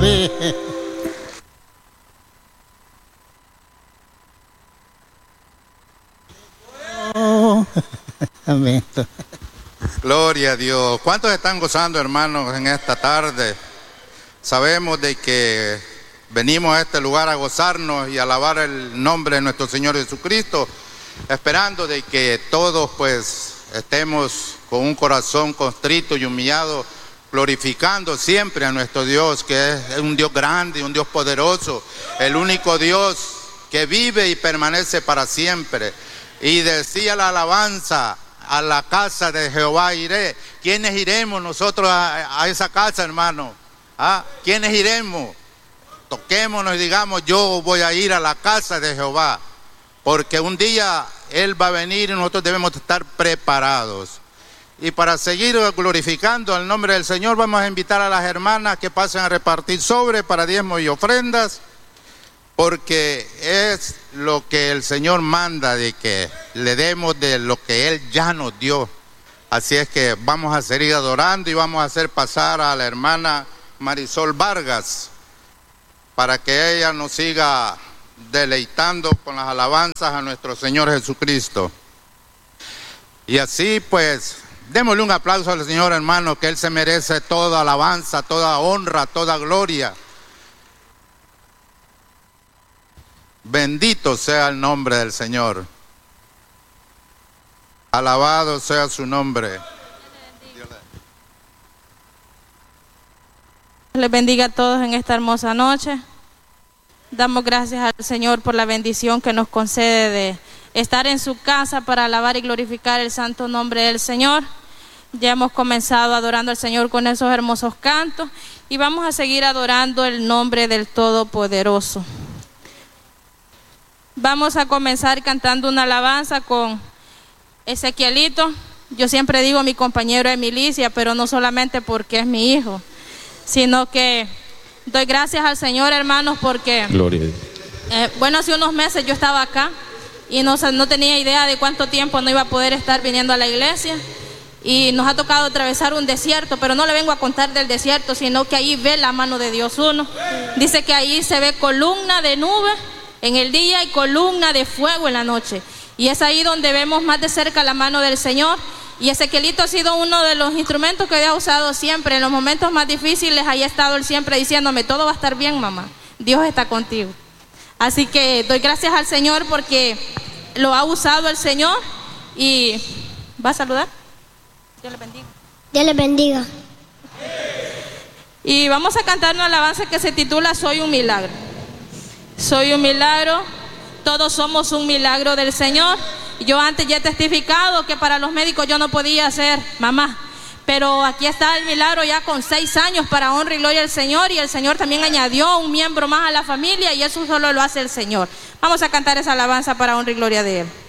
Oh, amén. Gloria a Dios. ¿Cuántos están gozando, hermanos, en esta tarde? Sabemos de que venimos a este lugar a gozarnos y a alabar el nombre de nuestro Señor Jesucristo, esperando de que todos pues estemos con un corazón contrito y humillado, glorificando siempre a nuestro Dios, que es un Dios grande, un Dios poderoso, el único Dios que vive y permanece para siempre. Y decía la alabanza: a la casa de Jehová iré. ¿Quiénes iremos nosotros a esa casa, hermano? ¿Ah? ¿Quiénes iremos? Toquémonos y digamos: yo voy a ir a la casa de Jehová, porque un día Él va a venir y nosotros debemos estar preparados. Y para seguir glorificando al nombre del Señor, vamos a invitar a las hermanas que pasen a repartir sobre para diezmos y ofrendas, porque es lo que el Señor manda, de que le demos de lo que Él ya nos dio. Así es que vamos a seguir adorando y vamos a hacer pasar a la hermana Marisol Vargas para que ella nos siga deleitando con las alabanzas a nuestro Señor Jesucristo. Y así pues, démosle un aplauso al Señor, hermano, que Él se merece toda alabanza, toda honra, toda gloria. Bendito sea el nombre del Señor. Alabado sea su nombre. Les bendiga a todos en esta hermosa noche. Damos gracias al Señor por la bendición que nos concede de estar en su casa para alabar y glorificar el santo nombre del Señor. Ya hemos comenzado adorando al Señor con esos hermosos cantos y vamos a seguir adorando el nombre del Todopoderoso. Vamos a comenzar cantando una alabanza con Ezequielito. Yo siempre digo mi compañero de milicia, pero no solamente porque es mi hijo, sino que doy gracias al Señor, hermanos, porque Gloria a Dios. Bueno, hace unos meses yo estaba acá y no tenía idea de cuánto tiempo no iba a poder estar viniendo a la iglesia, y nos ha tocado atravesar un desierto, pero no le vengo a contar del desierto, sino que ahí ve la mano de Dios uno. Dice que ahí se ve columna de nube en el día y columna de fuego en la noche, y es ahí donde vemos más de cerca la mano del Señor. Y Ezequielito ha sido uno de los instrumentos que he usado siempre en los momentos más difíciles. Ahí ha estado él siempre diciéndome: todo va a estar bien, mamá, Dios está contigo. Así que doy gracias al Señor porque lo ha usado el Señor. Y ¿va a saludar? Dios le bendiga. Dios le bendiga. Y vamos a cantar una alabanza que se titula Soy un milagro. Soy un milagro, todos somos un milagro del Señor. Yo antes ya he testificado que para los médicos yo no podía ser mamá, pero aquí está el milagro ya con 6 años para honra y gloria al Señor, y el Señor también añadió un miembro más a la familia, y eso solo lo hace el Señor. Vamos a cantar esa alabanza para honra y gloria de Él.